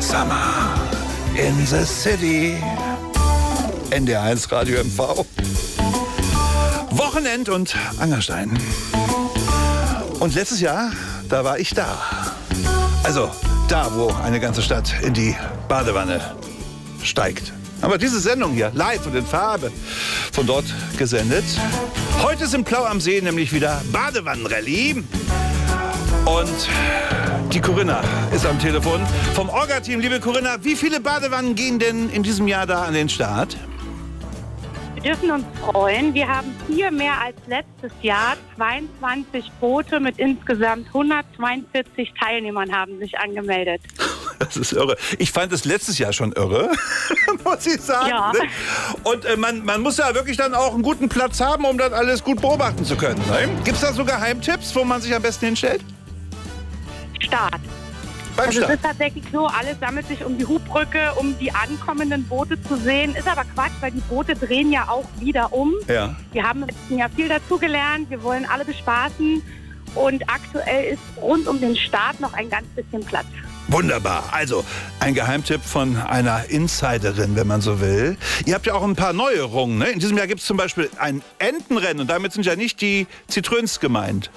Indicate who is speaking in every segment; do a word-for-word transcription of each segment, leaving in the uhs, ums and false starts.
Speaker 1: Summer in the City. N D R eins Radio M V. Wochenend und Angerstein. Und letztes Jahr, da war ich da. Also da, wo eine ganze Stadt in die Badewanne steigt. Aber diese Sendung hier, live und in Farbe, von dort gesendet. Heute ist in Plau am See nämlich wieder Badewannenrallye. Und die Corinna ist am Telefon vom Orga-Team. Liebe Corinna, wie viele Badewannen gehen denn in diesem Jahr da an den Start?
Speaker 2: Wir dürfen uns freuen. Wir haben vier mehr als letztes Jahr. zweiundzwanzig Boote mit insgesamt hundertzweiundvierzig Teilnehmern haben sich angemeldet.
Speaker 1: Das ist irre. Ich fand es letztes Jahr schon irre, muss ich sagen.
Speaker 2: Ja.
Speaker 1: Und äh, man, man muss ja wirklich dann auch einen guten Platz haben, um das alles gut beobachten zu können. Ne? Gibt es da so Geheimtipps, wo man sich am besten hinstellt?
Speaker 2: Start.
Speaker 1: Beim
Speaker 2: Also
Speaker 1: Start.
Speaker 2: es ist tatsächlich so, alles sammelt sich um die Hubbrücke, um die ankommenden Boote zu sehen. Ist aber Quatsch, weil die Boote drehen ja auch wieder um.
Speaker 1: Ja.
Speaker 2: Wir haben im letzten Jahr viel dazugelernt. Wir wollen alle bespaßen. Und aktuell ist rund um den Start noch ein ganz bisschen Platz.
Speaker 1: Wunderbar. Also ein Geheimtipp von einer Insiderin, wenn man so will. Ihr habt ja auch ein paar Neuerungen. Ne? In diesem Jahr gibt es zum Beispiel ein Entenrennen. Und damit sind ja nicht die Zitröns gemeint.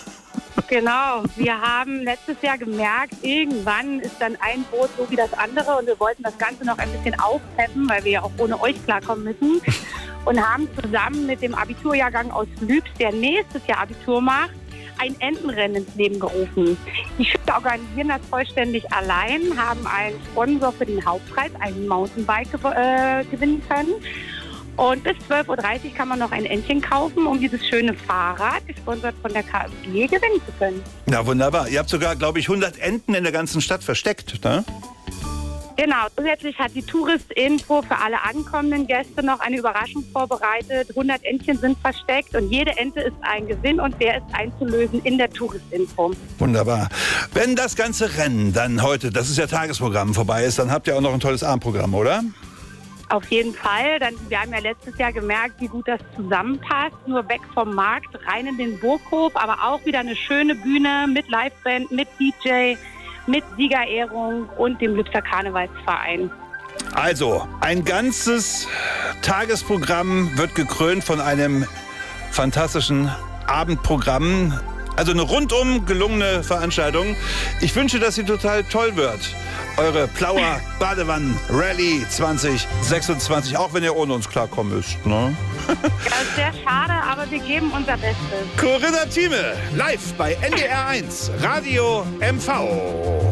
Speaker 2: Genau, wir haben letztes Jahr gemerkt, irgendwann ist dann ein Boot so wie das andere und wir wollten das Ganze noch ein bisschen aufpeppen, weil wir ja auch ohne euch klarkommen müssen und haben zusammen mit dem Abiturjahrgang aus Lübs, der nächstes Jahr Abitur macht, ein Entenrennen ins Leben gerufen. Die Schüler organisieren das vollständig allein, haben einen Sponsor für den Hauptpreis, einen Mountainbike äh, gewinnen können. Und bis zwölf Uhr dreißig kann man noch ein Entchen kaufen, um dieses schöne Fahrrad, gesponsert von der K M G, gewinnen zu können.
Speaker 1: Na wunderbar. Ihr habt sogar, glaube ich, hundert Enten in der ganzen Stadt versteckt, ne?
Speaker 2: Genau. Zusätzlich hat die Touristinfo für alle ankommenden Gäste noch eine Überraschung vorbereitet. hundert Entchen sind versteckt und jede Ente ist ein Gewinn und der ist einzulösen in der Touristinfo.
Speaker 1: Wunderbar. Wenn das ganze Rennen dann heute, das ist ja Tagesprogramm, vorbei ist, dann habt ihr auch noch ein tolles Abendprogramm, oder?
Speaker 2: Auf jeden Fall. Dann, wir haben ja letztes Jahr gemerkt, wie gut das zusammenpasst. Nur weg vom Markt, rein in den Burghof, aber auch wieder eine schöne Bühne mit Liveband, mit D J, mit Siegerehrung und dem Lübser Karnevalsverein.
Speaker 1: Also, ein ganzes Tagesprogramm wird gekrönt von einem fantastischen Abendprogramm. Also eine rundum gelungene Veranstaltung. Ich wünsche, dass sie total toll wird. Eure Plauer Badewannen-Rallye zwanzig sechsundzwanzig, auch wenn ihr ohne uns klarkommen müsst. Ne?
Speaker 2: Ja, ist sehr schade, aber wir geben unser Bestes.
Speaker 1: Corinna Thieme, live bei N D R eins, Radio M V.